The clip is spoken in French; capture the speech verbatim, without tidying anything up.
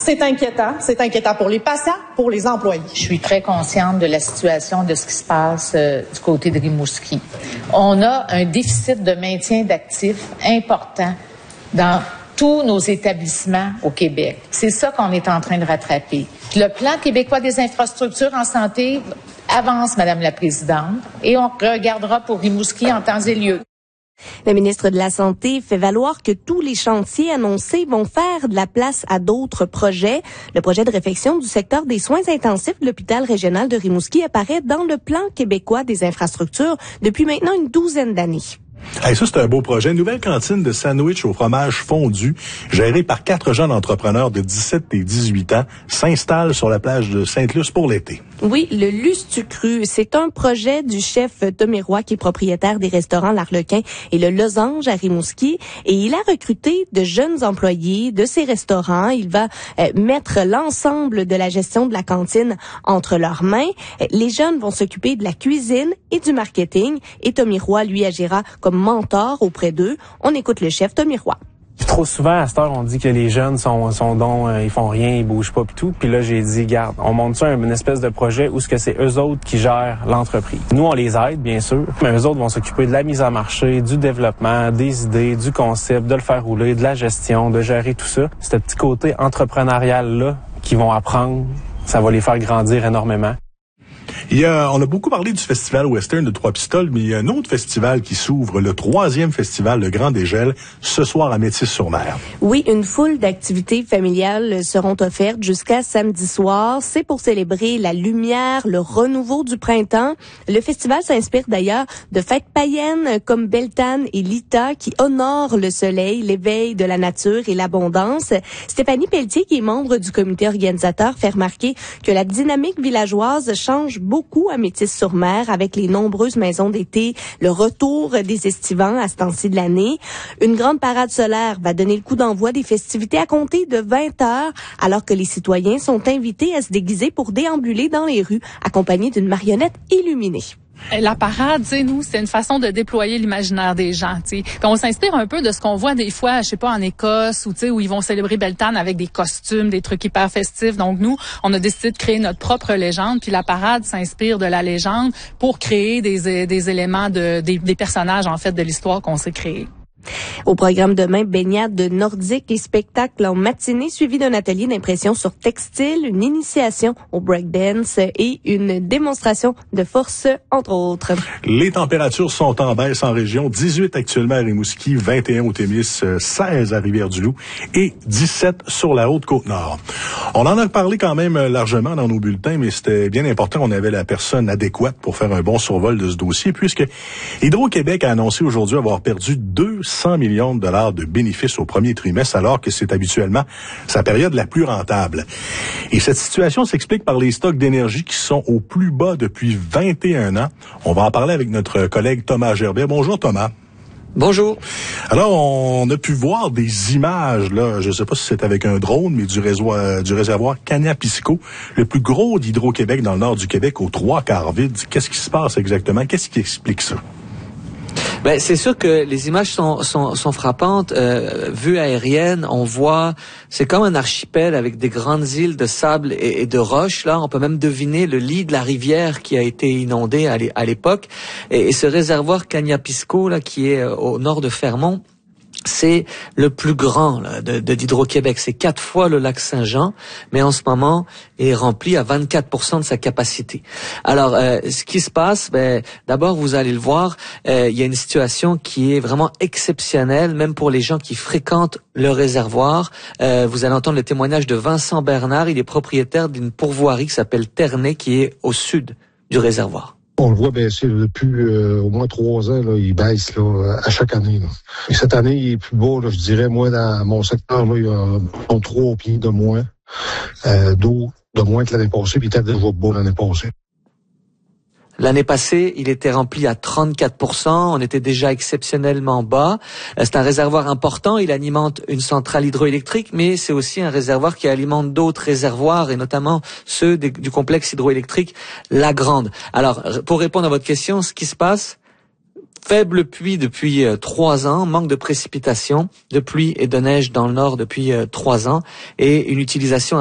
C'est inquiétant. C'est inquiétant pour les patients, pour les employés. Je suis très consciente de la situation, de ce qui se passe euh, du côté de Rimouski. On a un déficit de maintien d'actifs important dans tous nos établissements au Québec. C'est ça qu'on est en train de rattraper. Le plan québécois des infrastructures en santé avance, Madame la Présidente, et on regardera pour Rimouski en temps et lieu. Le ministre de la Santé fait valoir que tous les chantiers annoncés vont faire de la place à d'autres projets. Le projet de réfection du secteur des soins intensifs de l'hôpital régional de Rimouski apparaît dans le plan québécois des infrastructures depuis maintenant une douzaine d'années. Hey, ça, c'est un beau projet. Une nouvelle cantine de sandwich au fromage fondu, gérée par quatre jeunes entrepreneurs de dix-sept et dix-huit ans, s'installe sur la plage de Sainte-Luce pour l'été. Oui, le Lustucru, c'est un projet du chef Tommy Roy, qui est propriétaire des restaurants L'Arlequin et le Losange à Rimouski. Et il a recruté de jeunes employés de ces restaurants. Il va euh, mettre l'ensemble de la gestion de la cantine entre leurs mains. Les jeunes vont s'occuper de la cuisine et du marketing. Et Tommy Roy, lui, agira comme mentor auprès d'eux. On écoute le chef Tommy Roy. Trop souvent, à cette heure, on dit que les jeunes sont, sont dons, euh, ils font rien, ils bougent pas pis tout. Puis là, j'ai dit, garde, on monte ça une espèce de projet où ce que c'est eux autres qui gèrent l'entreprise. Nous, on les aide, bien sûr, mais eux autres vont s'occuper de la mise en marché, du développement, des idées, du concept, de le faire rouler, de la gestion, de gérer tout ça. Ce petit côté entrepreneurial-là qu'ils vont apprendre, ça va les faire grandir énormément. Il y a, on a beaucoup parlé du festival western de Trois-Pistoles, mais il y a un autre festival qui s'ouvre, le troisième festival Le Grand Dégel, ce soir à Métis-sur-Mer. Oui, une foule d'activités familiales seront offertes jusqu'à samedi soir. C'est pour célébrer la lumière, le renouveau du printemps. Le festival s'inspire d'ailleurs de fêtes païennes comme Beltane et Lita qui honorent le soleil, l'éveil de la nature et l'abondance. Stéphanie Pelletier, qui est membre du comité organisateur, fait remarquer que la dynamique villageoise change beaucoup à Métis-sur-Mer avec les nombreuses maisons d'été, le retour des estivants à ce temps-ci de l'année. Une grande parade solaire va donner le coup d'envoi des festivités à compter de vingt heures, alors que les citoyens sont invités à se déguiser pour déambuler dans les rues, accompagnés d'une marionnette illuminée. La parade, tu sais, nous, c'est une façon de déployer l'imaginaire des gens, tu sais. Puis on s'inspire un peu de ce qu'on voit des fois, je sais pas, en Écosse, ou tu sais, où ils vont célébrer Beltane avec des costumes, des trucs hyper festifs. Donc nous, on a décidé de créer notre propre légende. Puis la parade s'inspire de la légende pour créer des des éléments de des, des personnages en fait de l'histoire qu'on s'est créé. Au programme demain, baignade nordique et spectacle en matinée, suivi d'un atelier d'impression sur textile, une initiation au breakdance et une démonstration de force, entre autres. Les températures sont en baisse en région. dix-huit actuellement à Rimouski, vingt et un au Témis, seize à Rivière-du-Loup et dix-sept sur la Haute-Côte-Nord. On en a parlé quand même largement dans nos bulletins, mais c'était bien important. On avait la personne adéquate pour faire un bon survol de ce dossier, puisque Hydro-Québec a annoncé aujourd'hui avoir perdu deux cents millions de dollars de bénéfices au premier trimestre, alors que c'est habituellement sa période la plus rentable. Et cette situation s'explique par les stocks d'énergie qui sont au plus bas depuis vingt et un ans. On va en parler avec notre collègue Thomas Gerbet. Bonjour Thomas. Bonjour. Alors, on a pu voir des images, là, je ne sais pas si c'est avec un drone, mais du réservoir, du réservoir Canapisco, le plus gros d'Hydro-Québec dans le nord du Québec, aux trois quarts vide. Qu'est-ce qui se passe exactement? Qu'est-ce qui explique ça? Ben, c'est sûr que les images sont, sont, sont frappantes. Euh, vue aérienne, on voit, c'est comme un archipel avec des grandes îles de sable et, et de roches. Là, on peut même deviner le lit de la rivière qui a été inondée à l'époque. Et, et ce réservoir Cagnapisco, là, qui est au nord de Fermont, c'est le plus grand là, de, de d'Hydro-Québec. C'est quatre fois le lac Saint-Jean, mais en ce moment est rempli à vingt-quatre pour cent de sa capacité. Alors, euh, ce qui se passe, ben, d'abord, vous allez le voir, euh, il y a une situation qui est vraiment exceptionnelle, même pour les gens qui fréquentent le réservoir. Euh, vous allez entendre le témoignage de Vincent Bernard. Il est propriétaire d'une pourvoirie qui s'appelle Ternay, qui est au sud du réservoir. On le voit baisser là, depuis euh, au moins trois ans. Là, il baisse là, à chaque année. Là. Et cette année, il est plus bas. Là, je dirais, moi, dans mon secteur, là, il y a trois pieds de moins euh, d'eau, de moins que l'année passée, puis il était déjà bas l'année passée. L'année passée, il était rempli à trente-quatre pour cent. On était déjà exceptionnellement bas. C'est un réservoir important. Il alimente une centrale hydroélectrique, mais c'est aussi un réservoir qui alimente d'autres réservoirs, et notamment ceux des, du complexe hydroélectrique La Grande. Alors, pour répondre à votre question, ce qui se passe, faible pluie depuis euh, trois ans, manque de précipitations, de pluie et de neige dans le nord depuis euh, trois ans, et une utilisation